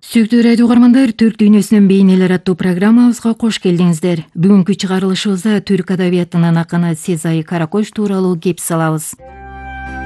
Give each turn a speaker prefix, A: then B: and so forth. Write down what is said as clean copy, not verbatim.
A: Сүйүктүү радио угармандар, Түрк дүйнөсүнүн бейнелер аттуу программабызга кош келдиңиздер. Бүгүнкү чыгарылышыбызда түрк адабиятынын акыны Сезай Каракош тууралуу кеп салабыз.